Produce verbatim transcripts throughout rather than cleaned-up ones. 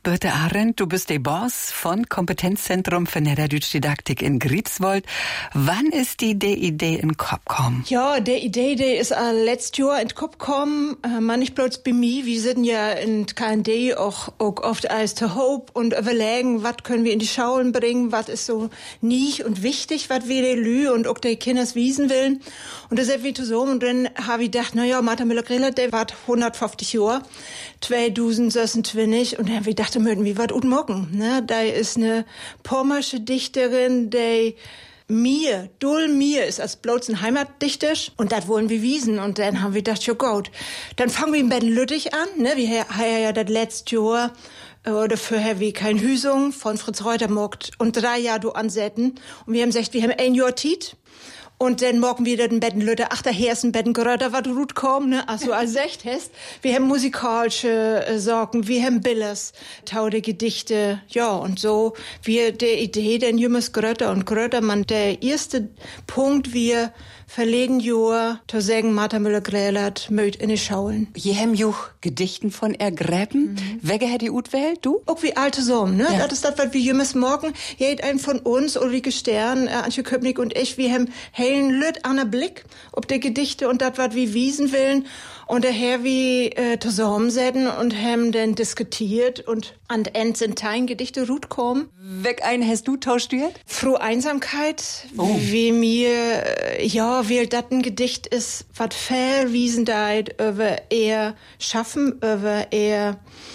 Birte Arendt, du bist der Boss von Kompetenzzentrum für Niederdütsch-Didaktik in Greifswald. Wann ist die die Idee in den Kopf gekommen? Ja, die Idee, die ist äh, letztes Jahr in den Kopf gekommen. Äh, man nicht bloß bei mir, wir sind ja in K N D auch, auch oft als zu Hope und überlegen, was können wir in die Schulen bringen, was ist so nicht und wichtig, was wir die Lü und auch die Kinders wiesen wollen. Und das ist wie so. Und dann habe ich gedacht, naja, Martha Müller-Griller, der war hundertfünfzig Jahre, zweitausendsechsundzwanzig, und dann habe ich gedacht, möchten wir was gut machen. Ne? Da ist eine pommersche Dichterin, die mir, Dull mir ist als bloß ein Heimatdichter, und das wollen wir wiesen. Und dann haben wir gedacht, ja gut, dann fangen wir in Betten-Lüttich an. Ne? Wir haben ja das letzte Jahr oder vorher wie kein Hüsung von Fritz Reuter mogt und drei Jahre du ansetzen. Und wir haben gesagt, wir haben ein Jahr Tiet. Und dann morgen wieder den Bettenlütter, ach, daher ist ein Bettengeröter, was du gut komm, ne? Ach so, als echt hast. Wir haben musikalische äh, Sorgen, wir haben Billers, taude Gedichte, ja, und so, wir, die Idee, den jümmes Grötter und Grötter, man, der erste Punkt, wir verlegen Joa, zu sagen, Martha Müller-Grälert, mögt in die Schaulen. Je hem juch Gedichten von ergräben, mhm. Wege hätt die Utwählt, du? Auch wie alte Sohn, ne? Ja. Das ist das, was wir jümmes morgen, jed ein von uns, Ulrike Stern, äh, Antje Köpnick und ich, wir haben hellen Lüt an der Blick, ob die Gedichte und das, was wir wiesen willen. Und daher wie äh, zusammensetzen und haben dann diskutiert und an End sind tein Gedichte gut kommen. Weg ein hast du tauschtiert? Frohe Einsamkeit, oh. wie mir, äh, ja, wie das ein Gedicht ist, was verwiesen deit über eher Schaffen, über eher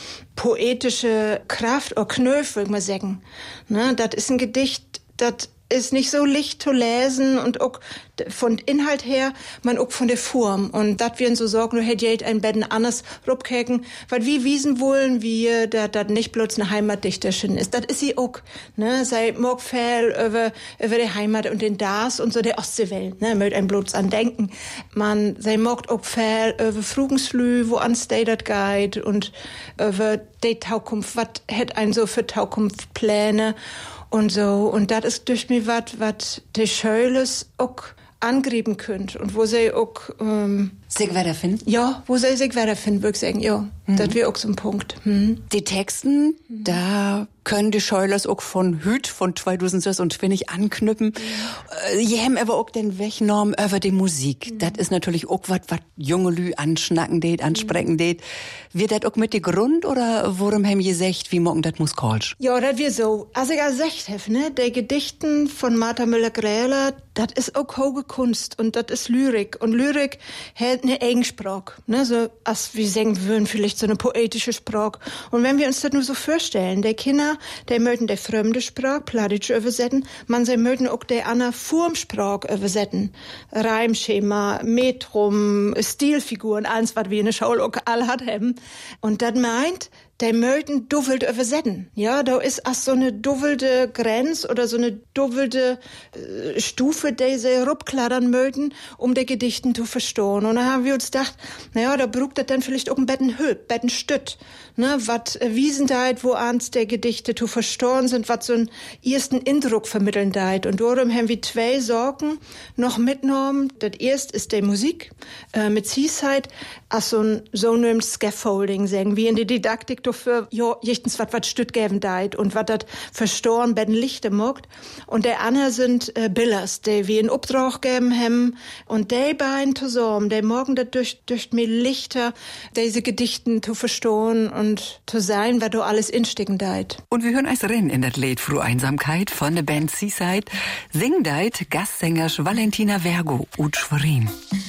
poetische Kraft oder Knöpfe, würde ich mal sagen. Ne, das ist ein Gedicht, das ist nicht so leicht zu lesen und auch von Inhalt her, man auch von der Form. Und dat wir so sorgen, du hätt ein Betten anders rupkäken, weil wir wiesen wollen, wir, dat dat nicht bloß eine Heimatdichterchen ist. Dat ist sie auch, ne, sei mag viel über, über die Heimat und den Das und so der Ostseewelt, ne, mögt ein bloß an denken. Man, sei mag auch viel über Frugenslü, wo ans day dat geht und über die Taukunft, wat hätt ein so für Taukunftpläne und so. Und das ist durch mich wat, wat die Schöles auch angrieben könnt und wo sie auch ähm, sich weiterfinden? Ja, wo sie sich weiterfinden, würde ich sagen, ja. Mhm. Das wäre auch so ein Punkt. Mhm. Die Texten, mhm. da können die Scheulers auch von Hüt von zweitausendsechsundzwanzig anknüpfen. Mhm. Je haben aber auch den Wegnorm über die Musik. Mhm. Das ist natürlich auch was, was junge Lü anschnacken det, ansprechen mhm. det. Wird das auch mit die Grund oder worum haben je gesagt, wie morgen das muss kalsch? Ja, das wird so. Als ich gesagt habe, ne, die Gedichten von Martha Müller-Grälert, das ist auch hohe Kunst und das ist Lyrik. Und Lyrik hat eine Eigensprache, ne, so, als wir sagen würden, vielleicht so eine poetische Sprache. Und wenn wir uns das nur so vorstellen, der Kinder, der möchten der fremde Sprache, Plattdeutsch übersetzen, man sie möchten auch der andere Formsprache übersetzen. Reimschema, Metrum, Stilfiguren, alles, was wir in der Schule auch alle hat haben. Und das meint, der möchten duffelt übersetzen. Ja, da ist auch so eine duffelte Grenz oder so eine duffelte äh, Stufe, die sie rupkladdern möchten, um die Gedichten zu verstehen. Und dann haben wir uns gedacht, naja, da braucht das dann vielleicht auch ein Bettenhülp, Bettenstütt, ne, was wiesen deit, wo ans der Gedichte zu verstehen sind, was so einen ersten Eindruck vermitteln deit. Und darum haben wir zwei Sorgen noch mitgenommen. Das erste ist die Musik, äh, mit Seaside, als so ein, so einem Scaffolding, sagen wir in der Didaktik, für ja, jechtens was was Stütt geben deit und was dat verstorben bei den Lichte mogt. Und der andere sind äh, Billers, die wir in Obdrach geben haben. Und die beiden zusammen, die morgen dat durch, durch mir Lichter, diese Gedichten zu verstehen und zu sein, was du alles instecken deit. Und wir hören als Rennen in das Lied Frohe Einsamkeit von der Band Seaside. Sing deit Gastsänger Valentina Vergo ut Schwerin.